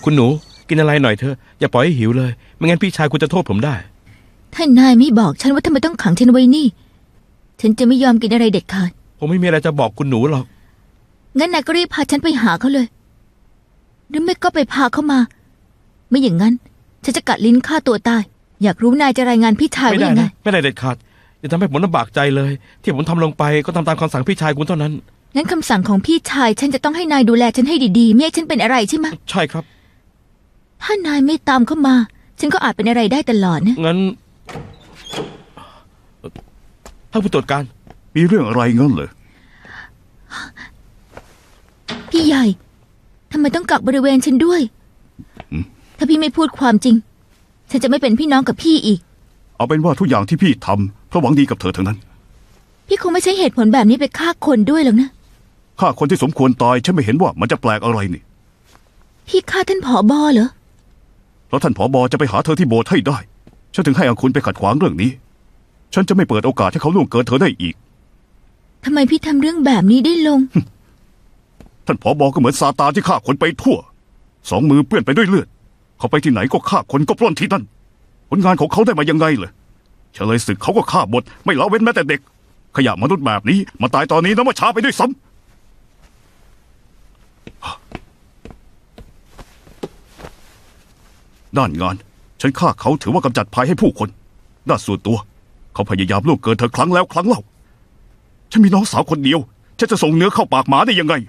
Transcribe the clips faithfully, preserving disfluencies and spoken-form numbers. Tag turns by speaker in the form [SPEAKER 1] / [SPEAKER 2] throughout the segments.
[SPEAKER 1] คุณหนูกินอะไรหน่อยเถอะอย่าปล่อยให้หิวเลยไม่งั้นพี่ชายคุณจะโทษผมได้
[SPEAKER 2] ถ้านายไม่บอกฉันว่าทำไมต้องขังฉันไว้นี่ฉันจะไม่ยอมกินอะไรเด็ดขาด
[SPEAKER 1] ผมไม่มีอะไรจะบอกคุณหนูหรอก
[SPEAKER 2] งั้นนายก็รีบพาฉันไปหาเขาเลยหรือไม่ก็ไปพาเขามาไม่อย่างนั้นฉันจะกัดลิ้นฆ่าตัวตายอยากรู้นายจะรายงานพี่ชายว่ายังไง
[SPEAKER 1] ไม่ได้เด็ดขาดอย่าทำให้ผมลำบากใจเลยที่ผมทำลงไปก็ทำตามคำสั่งพี่ชายคุณเท่านั้น
[SPEAKER 2] งั้นคำสั่งของพี่ชายฉันจะต้องให้นายดูแลฉันให้ดีๆไม่ให้ฉันเป็นอะไรใช่ไหม
[SPEAKER 1] ใช่ครับ
[SPEAKER 2] ถ้านายไม่ตามเข้ามาฉันก็อาจเป็นอะไรได้ตลอดนะ
[SPEAKER 1] งั้นท่านผู้ตรวจการ
[SPEAKER 3] มีเรื่องอะไรงั้นเหรอ
[SPEAKER 2] พี่ใหญ่ทำไมต้องกักบริเวณฉันด้วยถ้าพี่ไม่พูดความจริงฉันจะไม่เป็นพี่น้องกับพี่อีก
[SPEAKER 3] เอาเป็นว่าทุกอย่างที่พี่ทำเพราะหวังดีกับเธอทั้งนั้น
[SPEAKER 2] พี่คงไม่ใช่เหตุผลแบบนี้ไปฆ่าคนด้วยหรอกนะ
[SPEAKER 3] ฆ่าคนที่สมควรตายฉันไม่เห็นว่ามันจะแปลกอะไรนี่
[SPEAKER 2] พี่ฆ่าท่านผอบอเหรอ
[SPEAKER 3] เพราะท่านผอบอจะไปหาเธอที่โบสถ์ให้ได้ฉันถึงให้อังคุณไปขัดขวางเรื่องนี้ฉันจะไม่เปิดโอกาสให้เขาล่วงเกินเธอได้อีก
[SPEAKER 2] ทำไมพี่ทำเรื่องแบบนี้ได้ลง
[SPEAKER 3] ท่านผอบอก็เหมือนซาตานที่ฆ่าคนไปทั่วสองมือเปื้อนไปด้วยเลือดเขาไปที่ไหนก็ฆ่าคนก็ปล้นที่นั่นผลงานของเขาได้มายังไงเลยเฉลยศึกเขาก็ฆ่าหมดไม่ละเว้นแม้แต่เด็กขยะมนุษย์แบบนี้มาตายตอนนี้นับว่าช้าไปด้วยซ้ำด้านงานฉันฆ่าเขาถือว่ากำจัดภัยให้ผู้คนด้านส่วนตัวเขาพยายามล่วงเกินเธอครั้งแล้วครั้งเล่าฉันมีน้องสาวคนเดียวฉันจะส่งเนื้อเข้าปากหมาได้ยังไง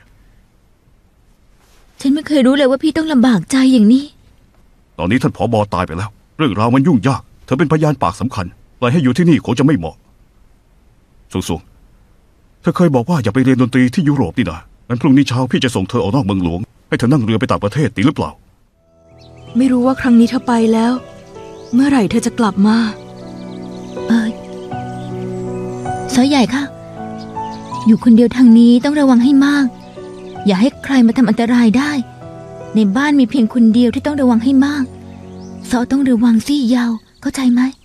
[SPEAKER 2] ฉันไม่เคยรู้เลยว่าพี่ต้องลำบากใจอย่างนี้
[SPEAKER 3] ตอนนี้ท่านผอบอตายไปแล้วเรื่องราวมันยุ่งยากเธอเป็นพยานปากสำคัญปล่อยให้อยู่ที่นี่คงจะไม่เหมาะสูงๆเธอเคยบอกว่าอย่าไปเรียนดนตรีที่ยุโรปนี่นะงั้นพรุ่งนี้เช้าพี่จะส่งเธอออกนอกเมืองหลวงให้เธอนั่งเรือไปต่างประเทศดีหรือเปล่า
[SPEAKER 4] ไม่รู้ว่าครั้งนี้เธอไปแล้วเมื่อไหร่เธอจะกลับมา
[SPEAKER 2] เออสาวใหญ่ค่ะอยู่คนเดียวทางนี้ต้องระวังให้มากอย่าให้ใครมาทำอันตรายได้ในบ้านมีเพียงคนเดียวที่ต้องระวังให้มากซอต้องระวังซี่ยาวเข้าใจไหม